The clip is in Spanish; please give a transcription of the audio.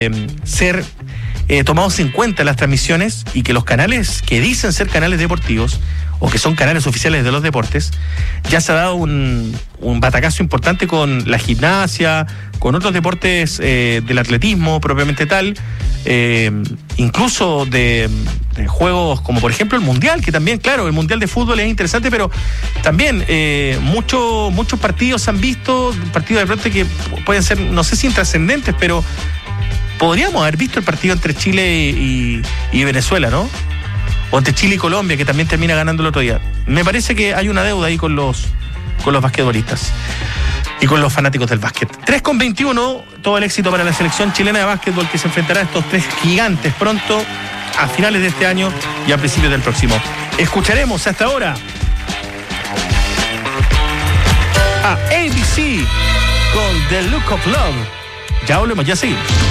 ser tomados en cuenta en las transmisiones y que los canales que dicen ser canales deportivos o que son canales oficiales de los deportes, ya se ha dado un batacazo importante con la gimnasia, con otros deportes del atletismo propiamente tal, incluso de juegos como por ejemplo el Mundial, que también, claro, el Mundial de fútbol es interesante, pero también muchos partidos han visto, partidos de pronto que pueden ser, no sé si intrascendentes, pero podríamos haber visto el partido entre Chile y Venezuela, ¿no? O entre Chile y Colombia, que también termina ganando el otro día. Me parece que hay una deuda ahí con los basquetbolistas y con los fanáticos del básquet. 3:21, todo el éxito para la selección chilena de básquetbol, que se enfrentará a estos tres gigantes pronto, a finales de este año y a principios del próximo. Escucharemos hasta ahora a ABC con The Look of Love. Ya volvemos, ya seguimos.